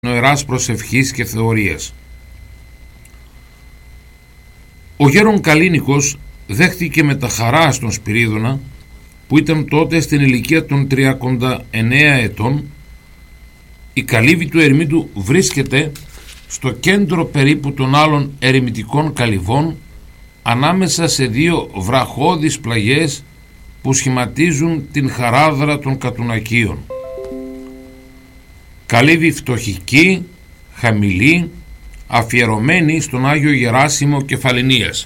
νοεράς προσευχής και θεωρίας. Ο γέρον Καλίνικος δέχτηκε με τα χαρά στον Σπυρίδωνα, που ήταν τότε στην ηλικία των 39 ετών. Η καλύβη του ερημίτου βρίσκεται στο κέντρο περίπου των άλλων ερημιτικών καλυβών, ανάμεσα σε δύο βραχώδεις πλαγιές που σχηματίζουν την χαράδρα των Κατουνακίων. Καλύβη φτωχική, χαμηλή, αφιερωμένη στον Άγιο Γεράσιμο Κεφαληνίας.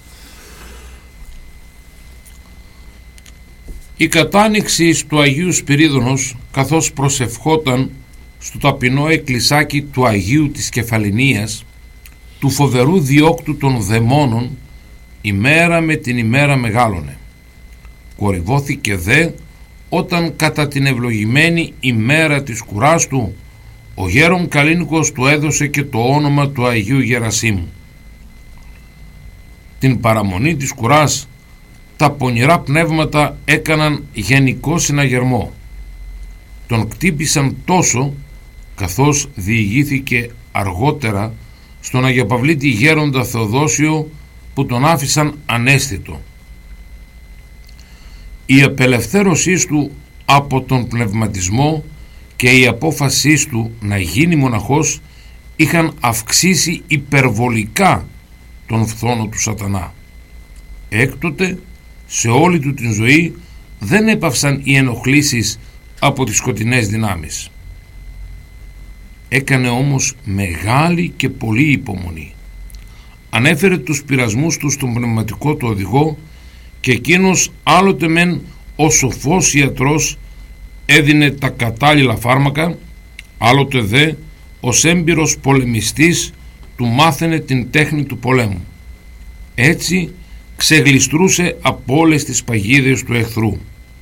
Η κατάνοιξη του Αγίου Σπυρίδωνος, καθώς προσευχόταν στο ταπεινό εκκλησάκι του Αγίου της Κεφαληνίας, του φοβερού διώκτου των δαιμόνων, ημέρα με την ημέρα μεγάλωνε. Κορυβώθηκε δε όταν κατά την ευλογημένη ημέρα της κουράς του ο γέρον Καλίνικος του έδωσε και το όνομα του Αγίου Γερασίμου. Την παραμονή της κουράς τα πονηρά πνεύματα έκαναν γενικό συναγερμό. Τον κτύπησαν τόσο, καθώς διηγήθηκε αργότερα στον Αγιοπαυλίτη γέροντα Θεοδόσιο, που τον άφησαν αναίσθητο. Η απελευθέρωσή του από τον πνευματισμό και η απόφασή του να γίνει μοναχός είχαν αυξήσει υπερβολικά τον φθόνο του σατανά. Έκτοτε σε όλη του την ζωή δεν έπαυσαν οι ενοχλήσεις από τις σκοτεινές δυνάμεις. Έκανε όμως μεγάλη και πολύ υπομονή. Ανέφερε τους πειρασμούς του στον πνευματικό του οδηγό, και εκείνος άλλοτε μεν ο σοφός ιατρός έδινε τα κατάλληλα φάρμακα, άλλοτε δε ως έμπειρος πολεμιστής του μάθαινε την τέχνη του πολέμου. Έτσι ξεγλιστρούσε από όλες τις παγίδες του εχθρού.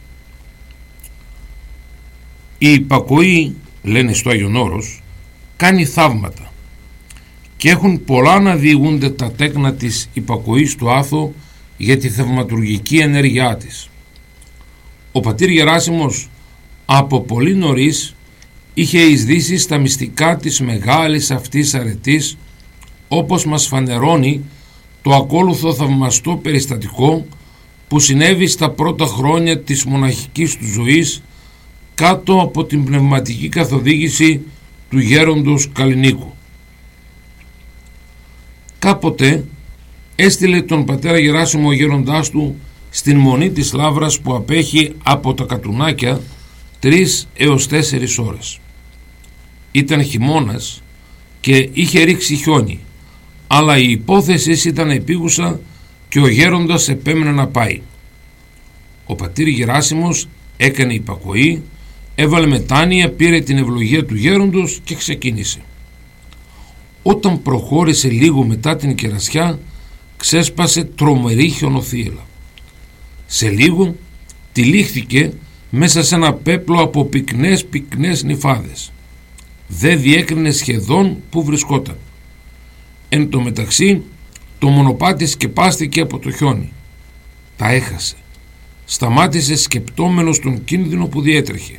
Η υπακοή, λένε στο Άγιον Όρος, κάνει θαύματα, και έχουν πολλά να διηγούνται τα τέκνα της υπακοής του Άθο για τη θαυματουργική ενέργειά της. Ο πατήρ Γεράσιμος από πολύ νωρίς είχε εισδύσει στα μυστικά της μεγάλης αυτής αρετής, όπως μας φανερώνει το ακόλουθο θαυμαστό περιστατικό που συνέβη στα πρώτα χρόνια της μοναχικής του ζωής, κάτω από την πνευματική καθοδήγηση του γέροντος Καλινίκου. Κάποτε έστειλε τον πατέρα Γεράσιμο ο γέροντάς του στην μονή της Λαύρας, που απέχει από τα Κατουνάκια 3 έως 4 ώρες. Ήταν χειμώνας και είχε ρίξει χιόνι, αλλά η υπόθεση ήταν επίγουσα και ο γέροντας επέμενε να πάει. Ο πατήρ Γεράσιμος έκανε υπακοή, έβαλε μετάνοια, πήρε την ευλογία του γέροντος και ξεκίνησε. Όταν προχώρησε λίγο μετά την κερασιά, ξέσπασε τρομερή χιονοθύελλα. Σε λίγο τυλίχθηκε μέσα σε ένα πέπλο από πυκνές νυφάδες. Δεν διέκρινε σχεδόν που βρισκόταν. Εν τω μεταξύ το μονοπάτι σκεπάστηκε από το χιόνι. Τα έχασε. Σταμάτησε σκεπτόμενος τον κίνδυνο που διέτρεχε.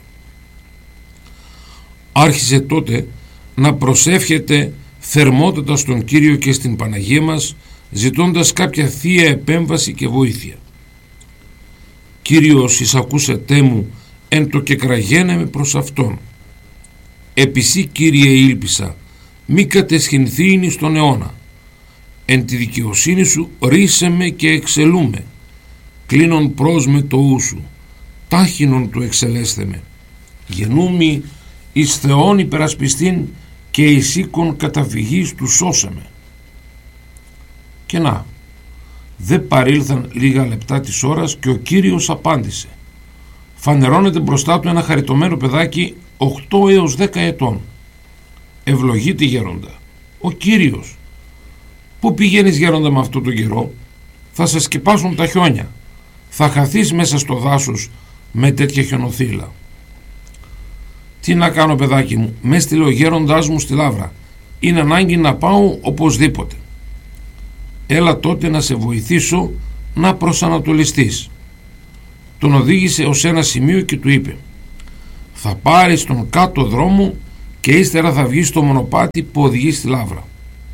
Άρχισε τότε να προσεύχεται θερμότατα στον Κύριο και στην Παναγία μας, ζητώντας κάποια θεία επέμβαση και βοήθεια. «Κύριος, εισακούσετέ μου εν το και κραγέναμε προς Αυτόν. Επισή, Κύριε, ήλπισα, μη κατεσχυνθήνει στον αιώνα. Εν τη δικαιοσύνη σου ρίσε με και εξελούμε. Κλείνον προς με το ου σου, τάχινον του εξελέσθε με. Γενούμι εις Θεόν υπερασπιστήν και εις οίκον καταφυγής του σώσαμε». Και να, δεν παρήλθαν λίγα λεπτά της ώρας και ο Κύριος απάντησε. Φανερώνεται μπροστά του ένα χαριτωμένο παιδάκι 8 έως 10 ετών. «Ευλογείτε, γέροντα». «Ο Κύριος». «Πού πηγαίνεις, γέροντα, με αυτό τον καιρό? Θα σε σκεπάσουν τα χιόνια. Θα χαθείς μέσα στο δάσος με τέτοια χιονοθύελλα». «Τι να κάνω, παιδάκι μου, με έστειλε ο γέροντάς μου στη Λαύρα. Είναι ανάγκη να πάω οπωσδήποτε». «Έλα τότε να σε βοηθήσω να προσανατολιστείς». Τον οδήγησε ως ένα σημείο και του είπε: «Θα πάρεις τον κάτω δρόμο και ύστερα θα βγει στο μονοπάτι που οδηγεί στη Λαύρα.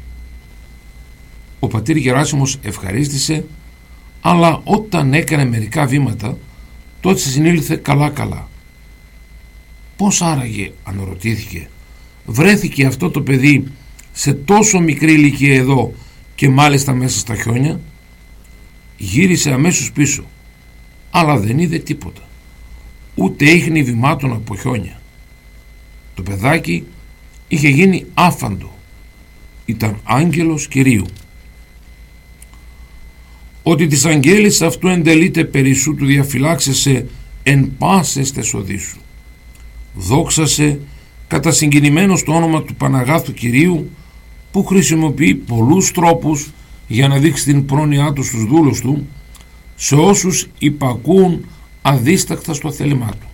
Ο πατήρ Γεράσιμος ευχαρίστησε, αλλά όταν έκανε μερικά βήματα, τότε συνήλθε καλά. Πώς άραγε, αναρωτήθηκε, βρέθηκε αυτό το παιδί σε τόσο μικρή ηλικία εδώ και μάλιστα μέσα στα χιόνια? Γύρισε αμέσως πίσω, αλλά δεν είδε τίποτα, ούτε ίχνη βημάτων από χιόνια. Το παιδάκι είχε γίνει άφαντο, ήταν άγγελος Κυρίου. Ότι της αγγέλης αυτού εντελείται περισσού του διαφυλάξεσαι εν πάσες τες οδείς σου. Δόξασε κατά συγκινημένος το όνομα του Παναγάθου Κυρίου, που χρησιμοποιεί πολλούς τρόπους για να δείξει την πρόνοιά του στους δούλους του, σε όσους υπακούουν αδίστακτα στο θέλημά του.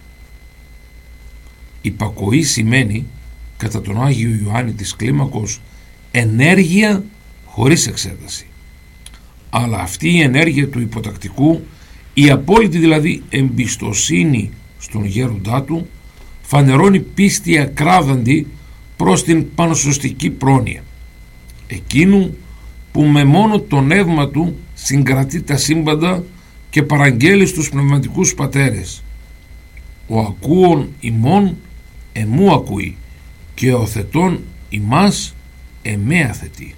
Υπακοή σημαίνει, κατά τον Άγιο Ιωάννη της Κλίμακος, ενέργεια χωρίς εξέταση. Αλλά αυτή η ενέργεια του υποτακτικού, η απόλυτη δηλαδή εμπιστοσύνη στον γέροντά του, φανερώνει πίστη ακράδαντη προς την πανσωστική πρόνοια, εκείνου που με μόνο το νεύμα του συγκρατεί τα σύμπαντα και παραγγέλει στους πνευματικούς πατέρες: ο ακούων ημών εμού ακούει και ο θετών ημάς εμέ αθετεί.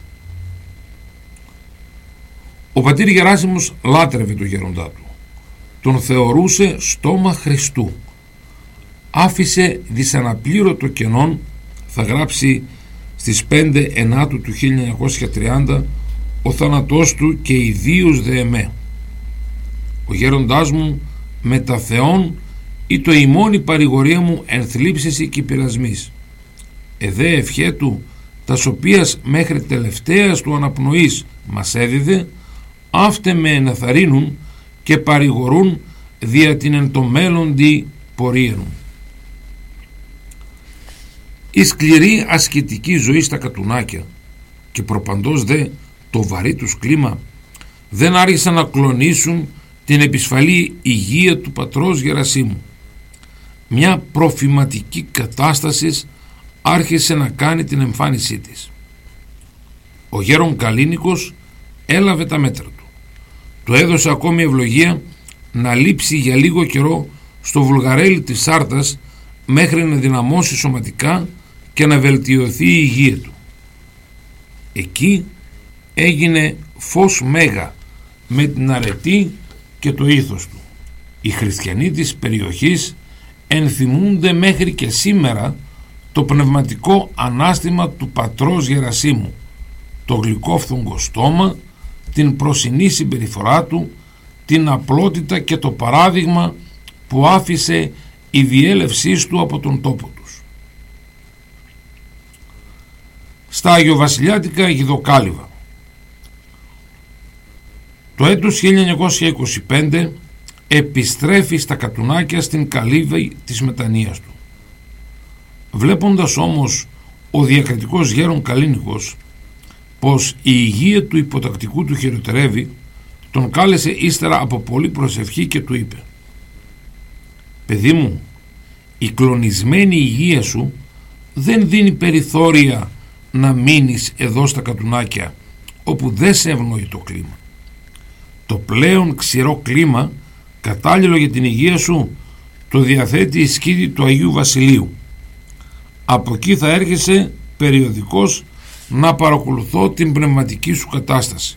Ο πατήρ Γεράσιμος λάτρευε τον γέροντά του, τον θεωρούσε στόμα Χριστού, άφησε δυσαναπλήρωτο κενόν, θα γράψει στις 5 Ενάτου του 1930, ο θάνατός του και ιδίως δε εμέ. Ο γέροντάς μου με τα Θεόν ή το ημώνη παρηγορία μου εν θλίψεις και πειρασμής. Εδέ ευχέ του, τας οποίας μέχρι τελευταίας του αναπνοής μας έδιδε, αύτε με εναθαρρύνουν και παρηγορούν δια την εν το μέλλοντι πορεία μου. Η σκληρή ασκητική ζωή στα κατουνάκια και προπαντός δε το βαρύ τους κλίμα δεν άρχισαν να κλονίσουν την επισφαλή υγεία του πατρός Γερασίμου. Μια προφηματική κατάσταση άρχισε να κάνει την εμφάνισή της. Ο γέρον Καλίνικος έλαβε τα μέτρα του. Του έδωσε ακόμη ευλογία να λείψει για λίγο καιρό στο βουλγαρέλι της Σάρτας μέχρι να δυναμώσει σωματικά και να βελτιωθεί η υγεία του. Εκεί έγινε φως μέγα με την αρετή και το ήθος του. Οι χριστιανοί της περιοχής ενθυμούνται μέχρι και σήμερα το πνευματικό ανάστημα του πατρός Γερασίμου, το γλυκόφθογκο στόμα, την προσινή συμπεριφορά του, την απλότητα και το παράδειγμα που άφησε η διέλευσή του από τον τόπο τους. Στα Αγιοβασιλιάτικα Γιδοκάλυβα. Το έτος 1925 επιστρέφει στα κατουνάκια στην καλύβα της μετανοίας του. Βλέποντας όμως ο διακριτικός γέρον Καλίνικος πως η υγεία του υποτακτικού του χειροτερεύει, τον κάλεσε ύστερα από πολλή προσευχή και του είπε: «Παιδί μου, η κλονισμένη υγεία σου δεν δίνει περιθώρια να μείνεις εδώ στα κατουνάκια όπου δεν σε ευνοεί το κλίμα. Το πλέον ξηρό κλίμα κατάλληλο για την υγεία σου το διαθέτει η σκήτη του Αγίου Βασιλείου. Από εκεί θα έρχεσαι περιοδικώς να παρακολουθώ την πνευματική σου κατάσταση».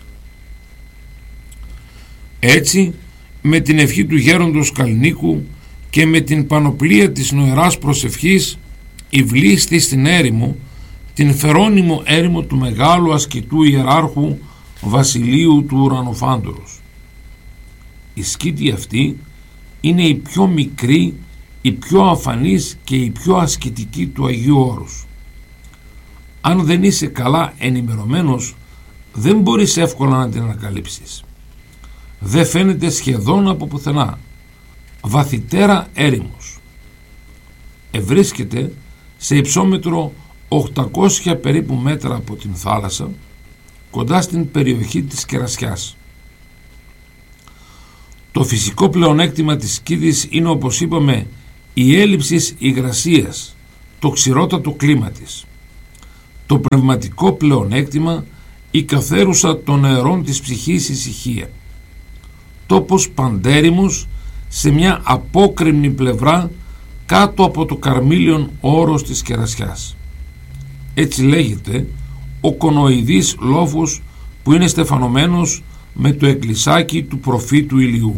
Έτσι, με την ευχή του γέροντος Καλνίκου και με την πανοπλία της νοεράς προσευχής, υβλίστη στην έρημο, την φερόνιμο έρημο του μεγάλου ασκητού ιεράρχου Βασιλείου του Ουρανοφάντορος. Η σκήτη αυτή είναι η πιο μικρή, η πιο αφανής και η πιο ασκητική του Αγίου Όρους. Αν δεν είσαι καλά ενημερωμένος, δεν μπορείς εύκολα να την ανακαλύψεις. Δεν φαίνεται σχεδόν από πουθενά. Βαθυτέρα έρημος. Ευρίσκεται σε υψόμετρο 800 περίπου μέτρα από την θάλασσα, κοντά στην περιοχή της Κερασιάς. Το φυσικό πλεονέκτημα της σκήτης είναι, όπως είπαμε, η έλλειψη υγρασίας, το ξηρότατο κλίμα της, το πνευματικό πλεονέκτημα, η καθαίρουσα των νερών της ψυχής ησυχία, τόπος παντέρημος σε μια απόκρημνη πλευρά κάτω από το καρμίλιον όρος της κερασιάς. Έτσι λέγεται ο κονοειδής λόφος που είναι στεφανωμένος με το εκκλησάκι του προφήτου Ηλιού.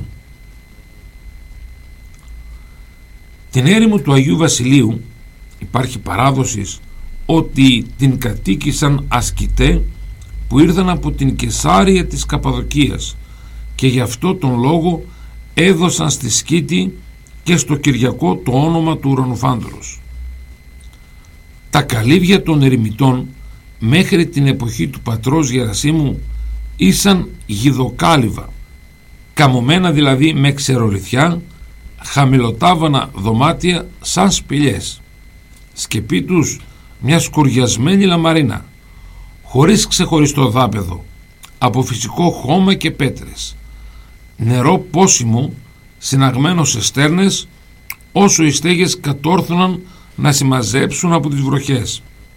Την έρημο του Αγίου Βασιλείου υπάρχει παράδοσης ότι την κατοίκησαν ασκητέ που ήρθαν από την Κεσάρια της Καπαδοκίας και γι' αυτό τον λόγο έδωσαν στη Σκήτη και στο Κυριακό το όνομα του ουρανοφάντορος. Τα καλύβια των ερημιτών μέχρι την εποχή του πατρός Γερασίμου ήσαν γιδοκάλυβα, καμωμένα δηλαδή με ξερολιθιά, χαμηλοτάβανα δωμάτια σαν σπηλιές, σκεπή τους μια σκουριασμένη λαμαρίνα, χωρίς ξεχωριστό δάπεδο, από φυσικό χώμα και πέτρες, νερό πόσιμο συναγμένο σε στέρνες, όσο οι στέγες κατόρθωναν να συμμαζέψουν από τις βροχές.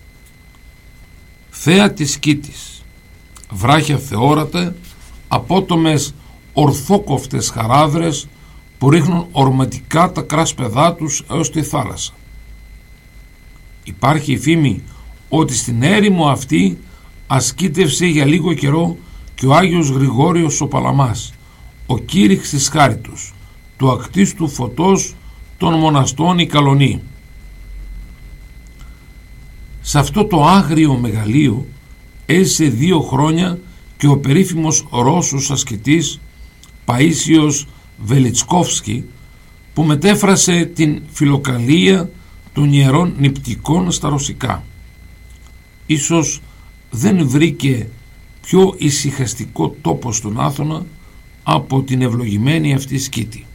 Θέα της Σκήτης, βράχια θεόρατα, απότομες ορθόκοφτες χαράδρες που ρίχνουν ορματικά τα κράσπεδά τους έως τη θάλασσα. Υπάρχει η φήμη ότι στην έρημο αυτή ασκήτευσε για λίγο καιρό και ο Άγιος Γρηγόριος ο Παλαμάς, ο κήρυξ της Χάριτος, του ακτίστου φωτός των μοναστών η Καλονή. Σε αυτό το άγριο μεγαλείο έζησε 2 χρόνια και ο περίφημος Ρώσος ασκητής Παΐσιος Βελιτσκόφσκι, που μετέφρασε την φιλοκαλία των ιερών νηπτικών στα ρωσικά. Ίσως δεν βρήκε πιο ησυχαστικό τόπο στον Άθωνα από την ευλογημένη αυτή Σκήτη.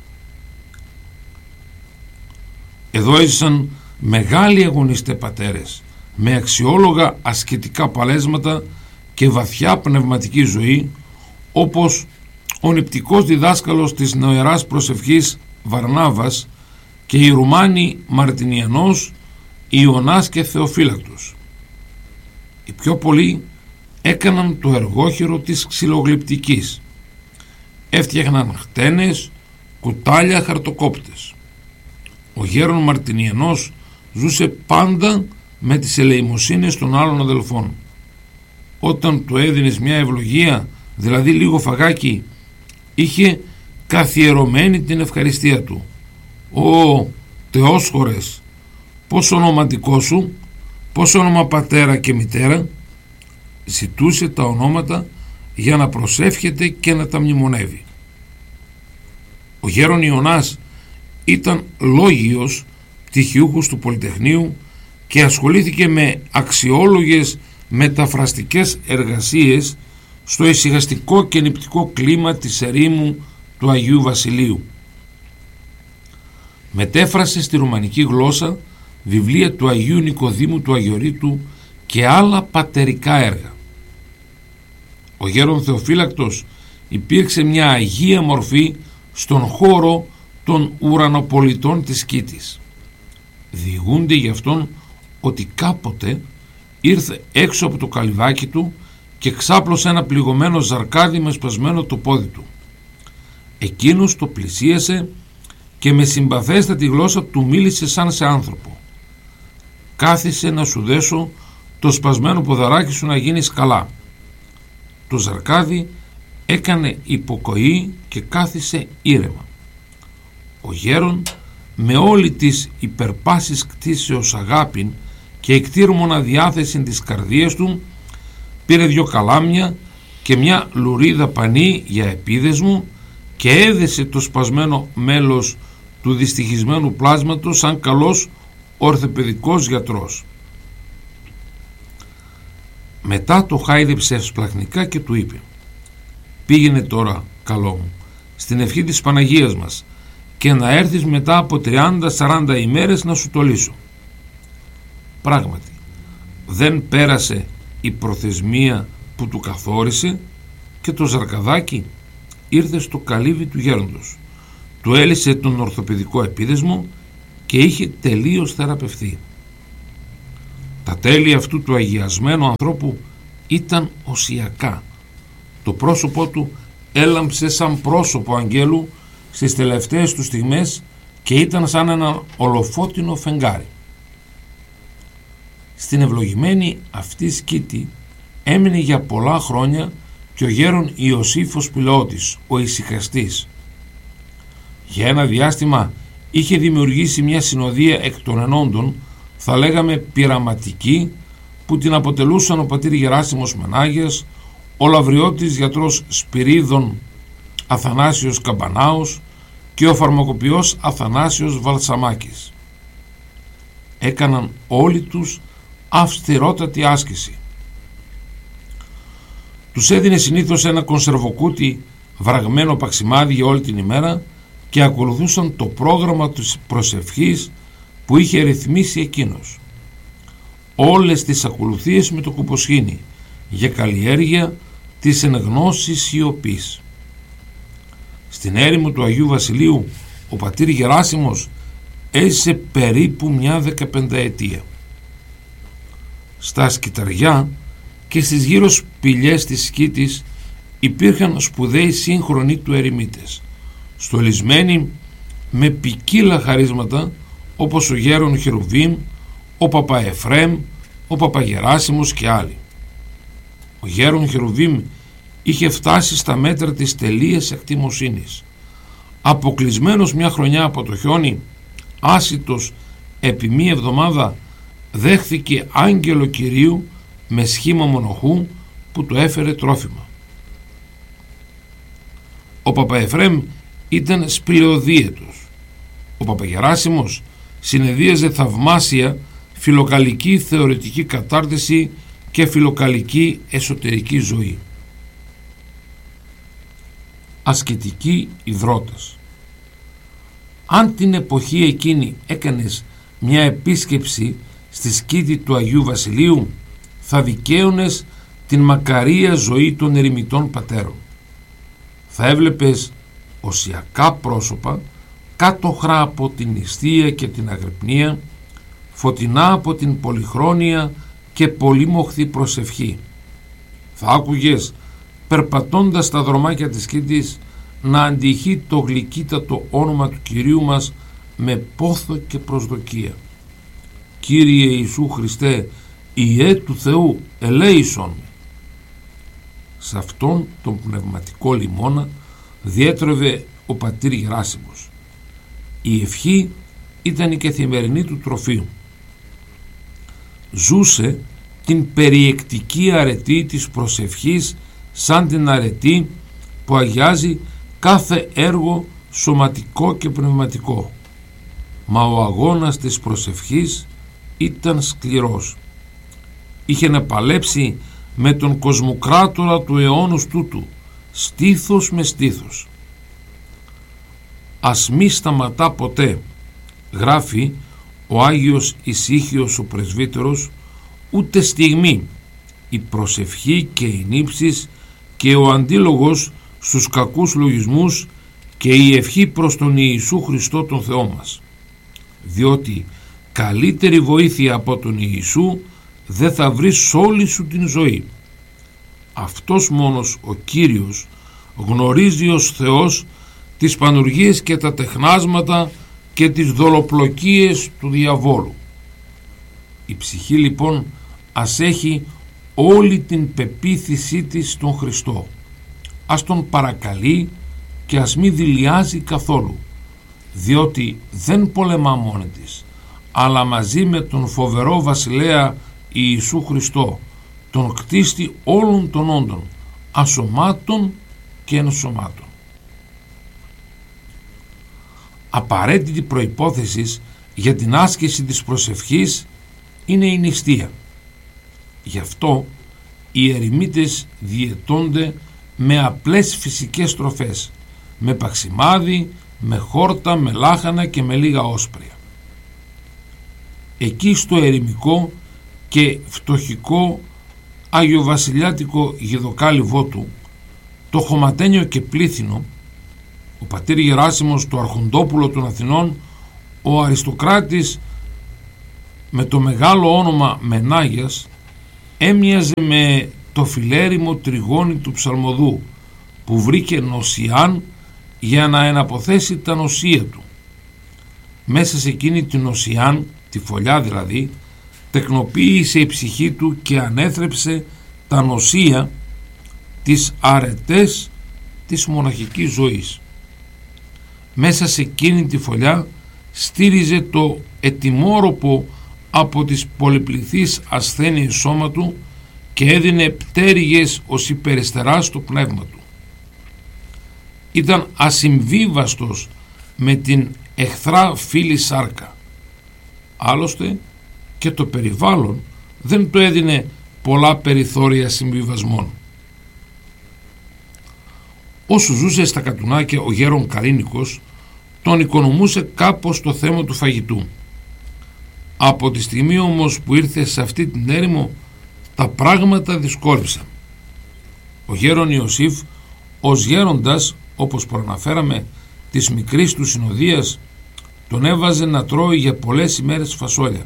Εδώ έζησαν μεγάλοι αγωνιστές πατέρες με αξιόλογα ασκητικά παλέσματα και βαθιά πνευματική ζωή, όπως ο νηπτικός διδάσκαλος της νοεράς προσευχής Βαρνάβας και οι Ρουμάνοι Μαρτινιανός, Ιωνάς και Θεοφύλακτος. Οι πιο πολλοί έκαναν το εργόχειρο της ξυλογλυπτικής, έφτιαχναν χτένες, κουτάλια, χαρτοκόπτες. Ο γέρον Μαρτινιανός ζούσε πάντα με τις ελεημοσύνες των άλλων αδελφών. Όταν του έδινες μια ευλογία, δηλαδή λίγο φαγάκι, είχε καθιερωμένη την ευχαριστία του. «Ω Θεόσχωρες, πόσο ονοματικό σου, πόσο όνομα πατέρα και μητέρα», ζητούσε τα ονόματα για να προσεύχεται και να τα μνημονεύει. Ο γέρον Ιωνάς ήταν λόγιος πτυχιούχος του Πολυτεχνείου και ασχολήθηκε με αξιόλογες μεταφραστικές εργασίες στο ησυχαστικό και νηπτικό κλίμα της ερήμου του Αγίου Βασιλείου. Μετέφρασε στη ρουμανική γλώσσα βιβλία του Αγίου Νικοδήμου του Αγιορείτου και άλλα πατερικά έργα. Ο γέρον Θεοφύλακτος υπήρξε μια αγία μορφή στον χώρο των ουρανοπολιτών της Σκήτης. Διηγούνται γι' αυτόν ότι κάποτε ήρθε έξω από το καλυβάκι του και ξάπλωσε ένα πληγωμένο ζαρκάδι με σπασμένο το πόδι του. Εκείνος το πλησίασε και με συμπαθέστατη γλώσσα του μίλησε σαν σε άνθρωπο. «Κάθισε να σου δέσω το σπασμένο ποδαράκι σου να γίνεις καλά». Το ζαρκάδι έκανε υποκοή και κάθισε ήρεμα. Ο γέρον, με όλη της υπερπάσης κτήσεως αγάπην και εκτήρμονα διάθεση της καρδίας του, πήρε 2 καλάμια και μια λουρίδα πανί για επίδεσμο και έδεσε το σπασμένο μέλος του δυστυχισμένου πλάσματος σαν καλός ορθοπαιδικός γιατρός. Μετά το χάιδεψε ευσπλαχνικά και του είπε: «Πήγαινε τώρα, καλό μου, στην ευχή της Παναγίας μας και να έρθεις μετά από 30-40 ημέρες να σου το λύσω». Πράγματι, δεν πέρασε η προθεσμία που του καθόρισε και το ζαρκαδάκι ήρθε στο καλύβι του γέροντος. Του έλυσε τον ορθοπαιδικό επίδεσμο και είχε τελείως θεραπευθεί. Τα τέλη αυτού του αγιασμένου ανθρώπου ήταν οσιακά. Το πρόσωπό του έλαμψε σαν πρόσωπο αγγέλου στις τελευταίες του στιγμές και ήταν σαν ένα ολοφώτινο φεγγάρι. Στην ευλογημένη αυτή σκήτη έμεινε για πολλά χρόνια και ο γέρον Ιωσήφος Πηλαιώτης, ο ησυχαστής. Για ένα διάστημα είχε δημιουργήσει μια συνοδεία εκ των ενόντων, θα λέγαμε πειραματική, που την αποτελούσαν ο πατήρ Γεράσιμος Μανάγιας, ο λαυριώτης γιατρός Σπυρίδων Αθανάσιος Καμπανάος και ο φαρμακοποιός Αθανάσιος Βαλσαμάκης. Έκαναν όλοι τους αυστηρότατη άσκηση. Τους έδινε συνήθως ένα κονσερβοκούτι βραγμένο παξιμάδι για όλη την ημέρα και ακολουθούσαν το πρόγραμμα της προσευχής που είχε ρυθμίσει εκείνος. Όλες τις ακολουθίες με το κουποσχήνι για καλλιέργεια της εν γνώση σιωπής. Στην έρημο του Αγίου Βασιλείου ο πατήρ Γεράσιμος έζησε περίπου μια 15ετία. Στα σκυταριά και στις γύρω σπηλιές της σκήτης υπήρχαν σπουδαίοι σύγχρονοι του ερημίτες, στολισμένοι με ποικίλα χαρίσματα, όπως ο γέρον Χερουβίμ, ο Παπαεφρέμ, ο Παπαγεράσιμος και άλλοι. Ο γέρον Χερουβίμ είχε φτάσει στα μέτρα της τελείας εκτιμοσύνης. Αποκλεισμένος μια χρονιά από το χιόνι, άσιτος επί μία εβδομάδα, δέχθηκε άγγελο Κυρίου με σχήμα μονοχού που του έφερε τρόφιμα. Ο Παπαεφρέμ ήταν σπηλαιοδίαιτος. Ο Παπαγεράσιμος συνεδίαζε θαυμάσια φιλοκαλική θεωρητική κατάρτιση και φιλοκαλική εσωτερική ζωή. Ασκητική υδρότας. Αν την εποχή εκείνη έκανες μια επίσκεψη στη σκήτη του Αγίου Βασιλείου, θα δικαίωνες την μακαρία ζωή των ερημιτών πατέρων. Θα έβλεπες οσιακά πρόσωπα, κάτωχρα από την νηστεία και την αγρυπνία, φωτεινά από την πολυχρόνια και πολύμοχθη προσευχή. Θα άκουγες περπατώντας τα δρομάκια της σκήτης να αντιχεί το γλυκύτατο όνομα του Κυρίου μας με πόθο και προσδοκία. Κύριε Ιησού Χριστέ, Ιε του Θεού, ελέησον. Σε αυτόν τον πνευματικό λιμώνα διέτρεβε ο πατήρ Γεράσιμος. Η ευχή ήταν η καθημερινή του τροφή. Ζούσε την περιεκτική αρετή της προσευχής σαν την αρετή που αγιάζει κάθε έργο σωματικό και πνευματικό. Μα ο αγώνας της προσευχής ήταν σκληρός. Είχε να παλέψει με τον κοσμοκράτορα του αιώνους τούτου, στήθος με στήθος. «Ας μη σταματά ποτέ», γράφει ο Άγιος Ησύχιος ο πρεσβύτερος, «ούτε στιγμή η προσευχή και οι νύψεις και ο αντίλογος στους κακούς λογισμούς και η ευχή προς τον Ιησού Χριστό τον Θεό μας, διότι καλύτερη βοήθεια από τον Ιησού δεν θα βρεις σ' όλη σου την ζωή. Αυτός μόνος ο Κύριος γνωρίζει ως Θεός τις πανουργίες και τα τεχνάσματα και τις δολοπλοκίες του διαβόλου. Η ψυχή λοιπόν ας έχει όλη την πεποίθησή της στον Χριστό, ας τον παρακαλεί και ας μη δειλιάζει καθόλου, διότι δεν πολεμά μόνη της, αλλά μαζί με τον φοβερό βασιλέα Ιησού Χριστό, τον κτίστη όλων των όντων, ασωμάτων και ενσωμάτων. Απαραίτητη προϋπόθεση για την άσκηση της προσευχής είναι η νηστεία. Γι' αυτό οι ερημίτες διαιτώνται με απλές φυσικές τροφές, με παξιμάδι, με χόρτα, με λάχανα και με λίγα όσπρια. Εκεί στο ερημικό και φτωχικό αγιοβασιλιάτικο γεδοκάλι Βότου, το χωματένιο και πλήθυνο, ο πατήρ Γεράσιμος, το αρχοντόπουλο των Αθηνών, ο αριστοκράτης με το μεγάλο όνομα Μενάγιας έμοιαζε με το φιλέριμο τριγώνι του ψαλμοδού που βρήκε νοσιάν για να εναποθέσει τα νοσία του. Μέσα σε εκείνη την νοσιάν, τη φωλιά δηλαδή, τεκνοποίησε η ψυχή του και ανέθρεψε τα νοσία, τις αρετές της μοναχικής ζωής. Μέσα σε εκείνη τη φωλιά στήριζε το ετοιμόρροπο από τις πολυπληθείς ασθένειες σώμα του και έδινε πτέρυγες ως υπεριστερά στο πνεύμα του. Ήταν ασυμβίβαστος με την εχθρά φίλη σάρκα. Άλλωστε και το περιβάλλον δεν του έδινε πολλά περιθώρια συμβιβασμών. Όσο ζούσε στα Κατουνάκια ο γέρον Καλίνικος, τον οικονομούσε κάπως το θέμα του φαγητού. Από τη στιγμή όμως που ήρθε σε αυτή την έρημο, τα πράγματα δυσκόλεψαν. Ο γέρον Ιωσήφ, ως γέροντας, όπως προαναφέραμε, της μικρής του συνοδείας, τον έβαζε να τρώει για πολλές ημέρες φασόλια.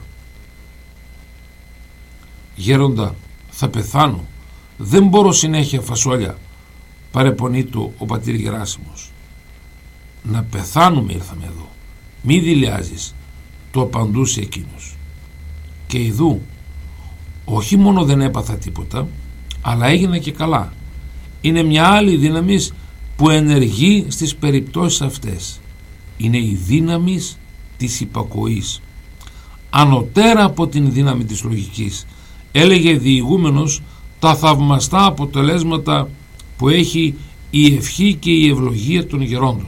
«Γέροντα, θα πεθάνω, δεν μπορώ συνέχεια φασόλια», παρεπονεί του ο πατήρ Γεράσιμος. «Να πεθάνουμε ήρθαμε εδώ, μη δειλιάζεις», του απαντούσε εκείνος. Και ιδού, όχι μόνο δεν έπαθα τίποτα, αλλά έγινα και καλά. Είναι μια άλλη δύναμη που ενεργεί στις περιπτώσεις αυτές. Είναι η δύναμη της υπακοής, ανωτέρα από την δύναμη της λογικής. Έλεγε διηγούμενος τα θαυμαστά αποτελέσματα που έχει η ευχή και η ευλογία των γερόντων.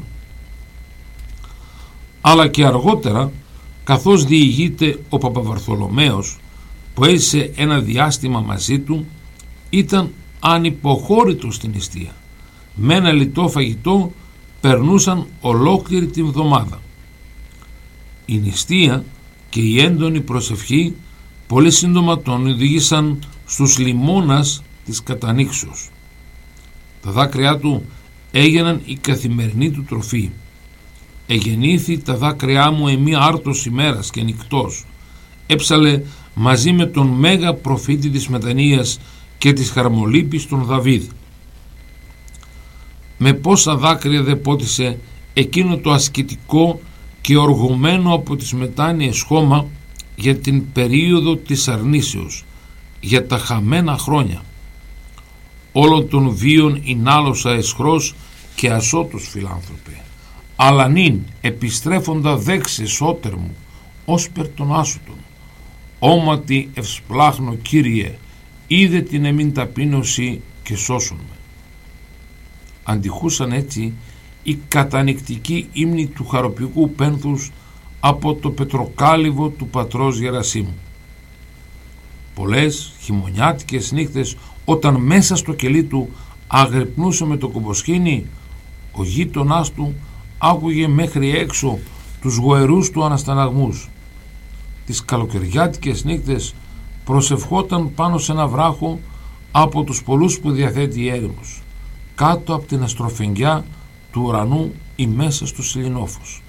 Αλλά και αργότερα, καθώς διηγείται ο Παπαβαρθολομαίος, που έζησε ένα διάστημα μαζί του, ήταν ανυποχώρητος στην νηστεία. Με ένα λιτό φαγητό περνούσαν ολόκληρη την εβδομάδα. Η νηστεία και η έντονη προσευχή πολύ σύντομα τον οδήγησαν στους λιμώνας της κατανήξεως. Τα δάκρυά του έγιναν η καθημερινή του τροφή. «Εγεννήθη τα δάκρυά μου εμεί άρτος ημέρας και νυκτός», έψαλε μαζί με τον μέγα προφήτη της μετανοίας και της χαρμολύπης τον Δαβίδ. Με πόσα δάκρυα δε πότισε εκείνο το ασκητικό και οργωμένο από τις μετάνοιες χώμα για την περίοδο της αρνήσεως, για τα χαμένα χρόνια. Όλων των βίων εινάλωσα εσχρός και ασώτος φιλάνθρωπε, αλλά νυν επιστρέφοντα δέξε σώτερ μου, όσπερ τον άσωτον. Όματι ευσπλάχνω Κύριε, είδε την εμήν ταπείνωση και σώσον με. Αντιχούσαν έτσι οι κατανυκτικοί ύμνοι του χαροποιικού πένθους από το πετροκάλυβο του πατρός Γερασίμου. Πολλές χειμωνιάτικες νύχτες, όταν μέσα στο κελί του αγρυπνούσε με το κομποσκήνι, ο γείτονάς του άκουγε μέχρι έξω τους γοερούς του ανασταναγμούς. Τις καλοκαιριάτικες νύχτες προσευχόταν πάνω σε ένα βράχο από τους πολλούς που διαθέτει η έρημος, κάτω από την αστροφεγγιά του ουρανού ή μέσα στο σεληνόφος.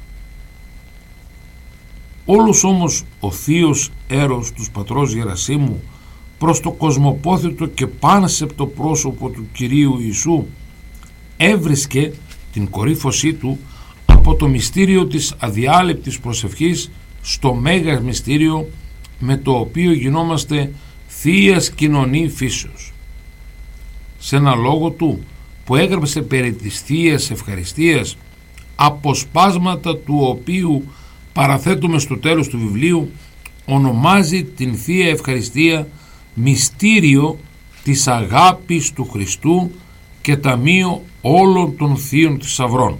Όλος όμως ο θείος έρος του πατρός Γερασίμου προς το κοσμοπόθητο και πάνσεπτο πρόσωπο του Κυρίου Ιησού έβρισκε την κορύφωσή του από το μυστήριο της αδιάλεπτης προσευχής στο μέγα μυστήριο με το οποίο γινόμαστε θείας κοινωνή φύσεως. Σε ένα λόγο του που έγραψε περί της θείας ευχαριστίας, αποσπάσματα του οποίου παραθέτουμε στο τέλος του βιβλίου, ονομάζει την θεία ευχαριστία μυστήριο της αγάπης του Χριστού και ταμείο όλων των θείων θησαυρών.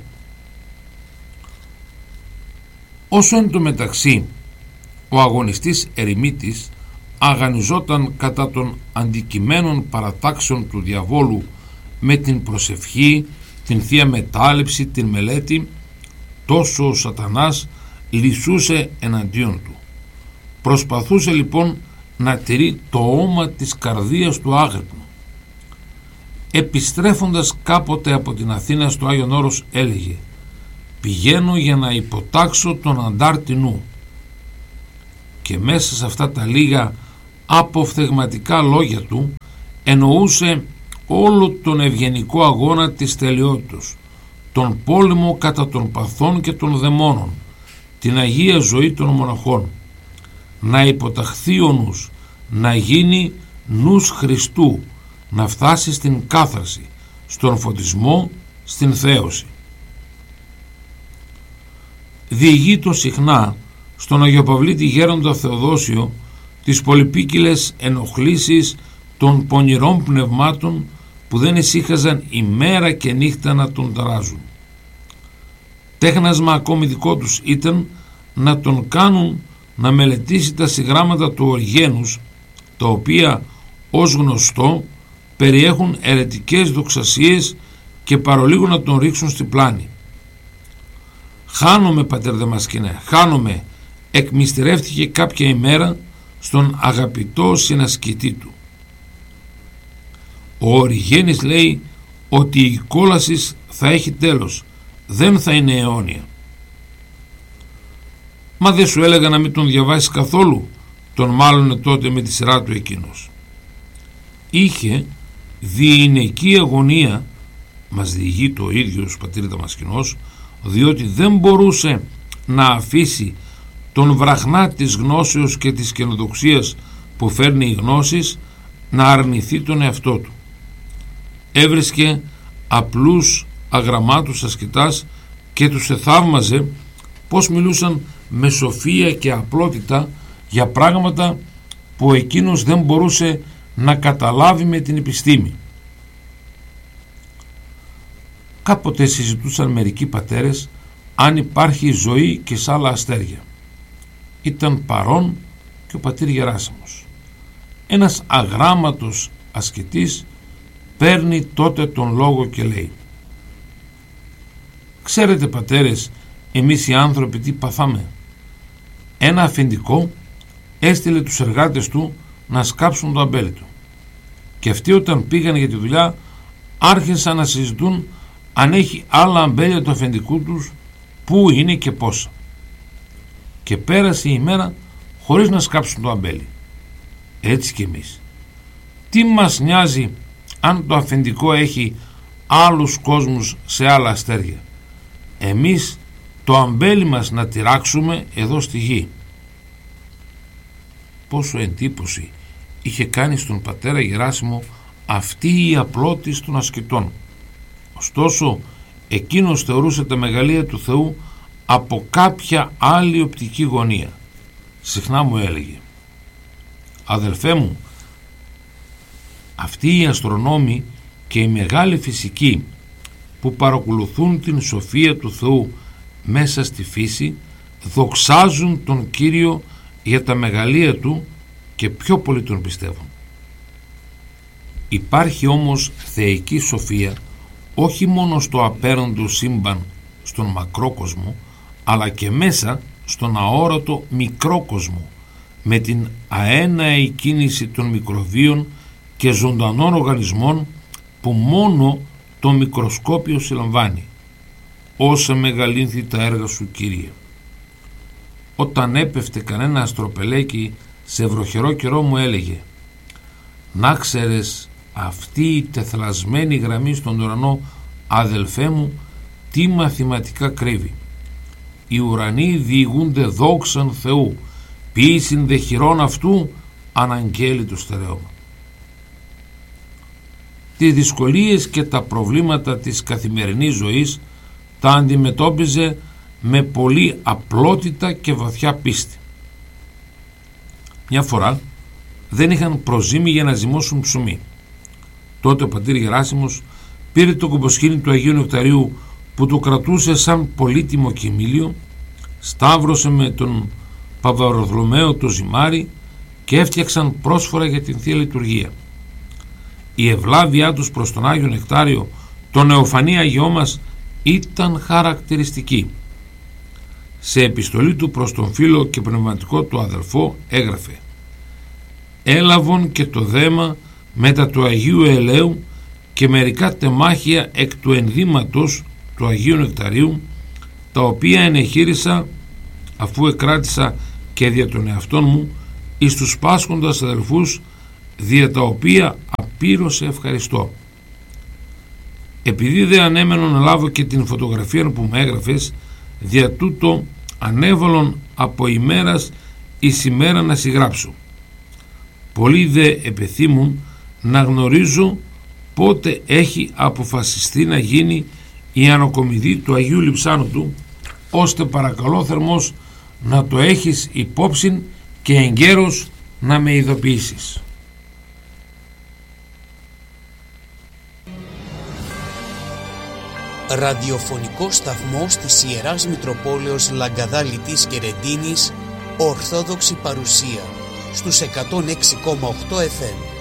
Όσο εν τω μεταξύ ο αγωνιστής ερημίτης αγανιζόταν κατά των αντικειμένων παρατάξεων του διαβόλου με την προσευχή, την θεία μετάληψη, την μελέτη, τόσο ο σατανάς λυσούσε εναντίον του. Προσπαθούσε λοιπόν να τηρεί το όμα της καρδίας του άγρυπνου. Επιστρέφοντας κάποτε από την Αθήνα στο Άγιον Όρος έλεγε «Πηγαίνω για να υποτάξω τον αντάρτη νου». και μέσα σε αυτά τα λίγα αποφθεγματικά λόγια του εννοούσε όλο τον ευγενικό αγώνα της τελειότητος, τον πόλεμο κατά των παθών και των δαιμόνων, την Αγία ζωή των μοναχών. Να υποταχθεί ο νους, να γίνει νους Χριστού, να φτάσει στην κάθαρση, στον φωτισμό, στην θέωση. Διηγείτο συχνά στον Αγιοπαυλίτη Γέροντα Θεοδόσιο τις πολυπίκυλες ενοχλήσεις των πονηρών πνευμάτων που δεν ησύχαζαν ημέρα και νύχτα να τον ταράζουν. Τέχνασμα ακόμη δικό τους ήταν να τον κάνουν να μελετήσει τα συγγράμματα του Οργένους, τα οποία ως γνωστό περιέχουν αιρετικές δοξασίες και παρολίγο να τον ρίξουν στη πλάνη. «Χάνομαι, πατέρ Δαμασκηνέ, χάνομαι», εκμυστηρεύτηκε κάποια ημέρα στον αγαπητό συνασκητή του. Ο Οριγένης λέει ότι η κόλαση θα έχει τέλος, δεν θα είναι αιώνια. «Μα δεν σου έλεγα να μην τον διαβάσεις καθόλου», τον μάλωνε τότε με τη σειρά του εκείνος. Είχε διηνεκή αγωνία, μας διηγεί το ίδιος πατήρ Δαμασκηνός, διότι δεν μπορούσε να αφήσει τον βραχνά της γνώσεως και της καινοδοξίας που φέρνει η γνώσης να αρνηθεί τον εαυτό του. Έβρισκε απλούς αγραμμάτους ασκητάς και τους εθαύμαζε πως μιλούσαν με σοφία και απλότητα για πράγματα που εκείνος δεν μπορούσε να καταλάβει με την επιστήμη. Κάποτε συζητούσαν μερικοί πατέρες αν υπάρχει ζωή και σ' άλλα αστέρια. Ήταν παρόν και ο πατήρ Γεράσιμος. Ένας αγράμματος ασκητής παίρνει τότε τον λόγο και λέει: «Ξέρετε πατέρες, εμείς οι άνθρωποι τι παθάμε? Ένα αφεντικό έστειλε τους εργάτες του να σκάψουν το αμπέλι του και αυτοί όταν πήγαν για τη δουλειά άρχισαν να συζητούν αν έχει άλλα αμπέλια του αφεντικού τους, πού είναι και πόσα. Και πέρασε η μέρα χωρίς να σκάψουν το αμπέλι. Έτσι και εμείς. Τι μας νοιάζει αν το αφεντικό έχει άλλους κόσμους σε άλλα αστέρια? Εμείς το αμπέλι μας να τυράξουμε εδώ στη γη». Πόσο εντύπωση είχε κάνει στον πατέρα Γεράσιμο αυτή η απλότης των ασκητών. Ωστόσο εκείνος θεωρούσε τα μεγαλεία του Θεού από κάποια άλλη οπτική γωνία. Συχνά μου έλεγε: «Αδελφέ μου, αυτοί οι αστρονόμοι και οι μεγάλοι φυσικοί που παρακολουθούν την σοφία του Θεού μέσα στη φύση δοξάζουν τον Κύριο για τα μεγαλεία του και πιο πολύ τον πιστεύουν. Υπάρχει όμως θεϊκή σοφία όχι μόνο στο απέραντο σύμπαν, στον μακρόκοσμο, αλλά και μέσα στον αόρατο μικρόκοσμο, με την αέναη κίνηση των μικροβίων και ζωντανών οργανισμών που μόνο το μικροσκόπιο συλλαμβάνει. Όσα μεγαλύνθη τα έργα σου, Κύριε». Όταν έπεφτε κανένα αστροπελέκι σε βροχερό καιρό μου έλεγε: «Να ξέρεις, αυτή η τεθλασμένη γραμμή στον ουρανό, αδελφέ μου, τι μαθηματικά κρύβει. Οι ουρανοί διηγούνται δόξαν Θεού, ποιήσιν δε χειρών αυτού αναγγέλει το στερέωμα». Τις δυσκολίες και τα προβλήματα της καθημερινής ζωής τα αντιμετώπιζε με πολύ απλότητα και βαθιά πίστη. Μια φορά δεν είχαν προζύμι για να ζυμώσουν ψωμί. Τότε ο πατήρ Γεράσιμος πήρε το κομποσκήνι του Αγίου Νεκταρίου που το κρατούσε σαν πολύτιμο κοιμήλιο, σταύρωσε με τον Παπαβαρθολομαίο το ζυμάρι και έφτιαξαν πρόσφορα για την Θεία Λειτουργία. Η ευλάβειά τους προς τον Άγιο Νεκτάριο, τον νεοφανή Αγιό μας, ήταν χαρακτηριστική. Σε επιστολή του προς τον φίλο και πνευματικό του αδελφό έγραφε: «Έλαβον και το δέμα μετά του Αγίου Ελαίου και μερικά τεμάχια εκ του ενδύματος του Αγίου Νεκταρίου, τα οποία ενεχείρισα αφού εκράτησα και δια των εαυτών μου εις τους πάσχοντας αδελφούς, δια τα οποία απείρως ευχαριστώ. Επειδή δε ανέμενο να λάβω και την φωτογραφία που μου έγραφες, δια τούτο ανέβαλον από ημέρας εις ημέρα να συγγράψω. Πολλοί δε επεθύμουν να γνωρίζω πότε έχει αποφασιστεί να γίνει η ανακομιδή του Αγίου Λειψάνου, ώστε παρακαλώ θερμός να το έχεις υπόψη και εγκαίρως να με ειδοποιήσεις. Ραδιοφωνικό σταθμός της Ιεράς Μητροπόλεως Λαγκαδάλητης και Ρεντίνης, Ορθόδοξη παρουσία στους 106,8 FM.